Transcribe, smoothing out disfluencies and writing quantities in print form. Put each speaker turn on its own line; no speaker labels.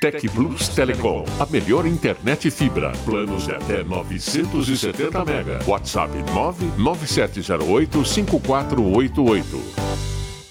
Tec Plus Telecom, a melhor internet fibra. Planos de até 970 mega. WhatsApp 99708-5488.